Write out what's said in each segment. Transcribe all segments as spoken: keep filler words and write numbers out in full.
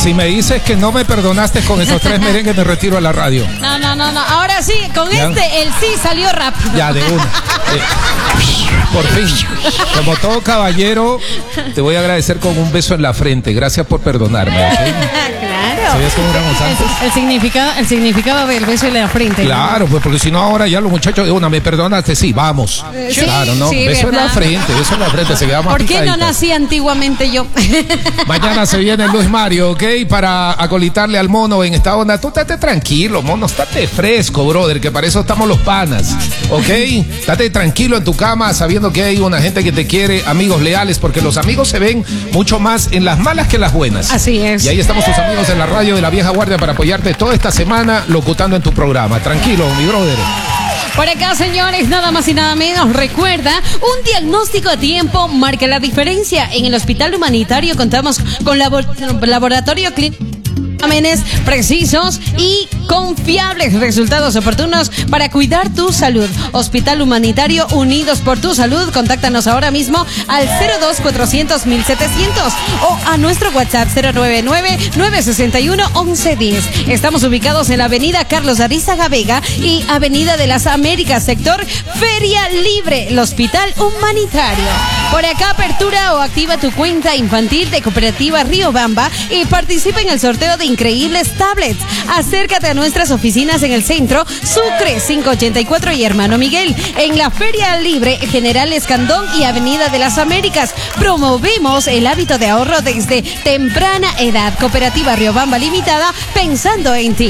Si me dices que no me perdonaste con esos tres merengues, me retiro a la radio. No, no, no, no. Ahora sí, con ¿Ya? este, el sí salió rápido. Ya, de una. Eh, por fin. Como todo caballero, te voy a agradecer con un beso en la frente. Gracias por perdonarme. ¿Okay? Claro. ¿Sabías cómo éramos antes? El, el, significado, el significado del beso en la frente. Claro, ¿no? Pues porque si no ahora ya los muchachos de una, ¿me perdonaste? Sí, vamos. Sí, claro, ¿no? Sí, beso ¿verdad? en la frente, beso en la frente. Se queda más ¿Por qué picadita. no nací antiguamente yo? Mañana se viene Luis Mario, ¿ok? Para acolitarle al mono en esta onda. Tú estate tranquilo, mono, estate fresco, brother, que para eso estamos los panas, ¿ok? Estate tranquilo en tu cama sabiendo que hay una gente que te quiere, amigos leales, porque los amigos se ven mucho más en las malas que en las buenas. Así es. Y ahí estamos tus amigos en la radio de la vieja guardia para apoyarte toda esta semana locutando en tu programa. Tranquilo, mi brother. Por acá, señores, nada más y nada menos. Recuerda, un diagnóstico a tiempo marca la diferencia. En el Hospital Humanitario contamos con labor- laboratorio clínico, exámenes precisos y confiables, resultados oportunos para cuidar tu salud. Hospital Humanitario, unidos por tu salud. Contáctanos ahora mismo al cero dos cuatrocientos mil setecientos o a nuestro WhatsApp cero nueve nueve nueve seis uno once diez. Estamos ubicados en la avenida Carlos Arizaga Vega y avenida de las Américas, sector Feria Libre, el Hospital Humanitario. Por acá, apertura o activa tu cuenta infantil de Cooperativa Riobamba y participa en el sorteo de increíbles tablets. Acércate a nuestras oficinas en el centro, Sucre quinientos ochenta y cuatro y Hermano Miguel, en la Feria Libre, General Escandón y Avenida de las Américas. Promovemos el hábito de ahorro desde temprana edad. Cooperativa Riobamba Limitada, pensando en ti.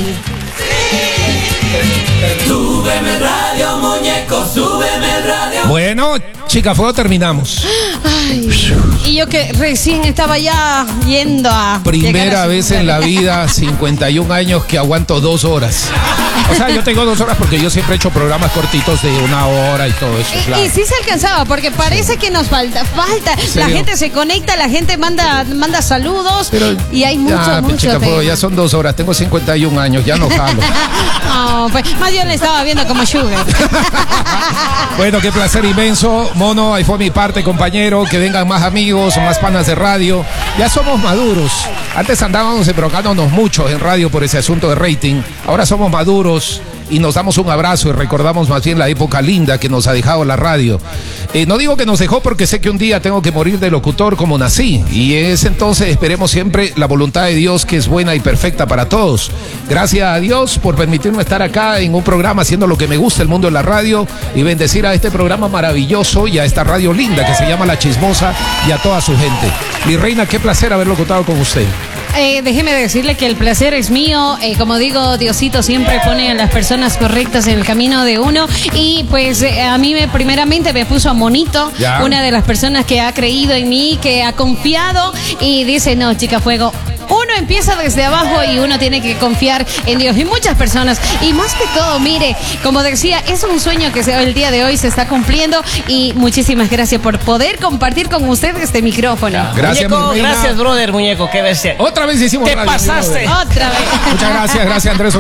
Súbeme el radio, muñeco, súbeme el radio. Bueno, chica fuego, terminamos. Ay, y yo que recién estaba ya yendo a... Primera vez en la vida, cincuenta y un años, que aguanto dos horas. O sea, yo tengo dos horas porque yo siempre he hecho programas cortitos de una hora y todo eso. Y, Claro. y sí se alcanzaba, porque parece sí. que nos falta, falta. La gente se conecta, la gente manda, manda saludos. Pero, y hay mucho, ya, mucho chica, tema. ya son dos horas, tengo cincuenta y un años, ya no jalo. No, pues más bien le estaba viendo como sugar. Bueno, qué placer inmenso, mono, ahí fue mi parte, compañero, que vengan más amigos, más panas de radio. Ya somos maduros. Antes andábamos embrocándonos mucho en radio por ese asunto de rating. Ahora somos maduros y nos damos un abrazo y recordamos más bien la época linda que nos ha dejado la radio. Eh, no digo que nos dejó porque sé que un día tengo que morir de locutor como nací, y es entonces, esperemos siempre la voluntad de Dios, que es buena y perfecta para todos. Gracias a Dios por permitirme estar acá en un programa haciendo lo que me gusta, el mundo de la radio, y bendecir a este programa maravilloso y a esta radio linda que se llama La Chismosa y a toda su gente. Mi reina, qué placer haber locutado con usted. Eh, déjeme decirle que el placer es mío. Eh, como digo, Diosito siempre pone a las personas correctas en el camino de uno. Y pues eh, a mí me, primeramente me puso a Monito, ya. Una de las personas que ha creído en mí, que ha confiado y dice, no, chica fuego. Uno empieza desde abajo y uno tiene que confiar en Dios y muchas personas. Y más que todo, mire, como decía, es un sueño que el día de hoy se está cumpliendo. Y muchísimas gracias por poder compartir con usted este micrófono. Gracias, muñeco, gracias, brother, muñeco, qué bestia. Otra vez hicimos Te radio, pasaste. Brother. Otra vez. Muchas gracias, gracias, Andrés.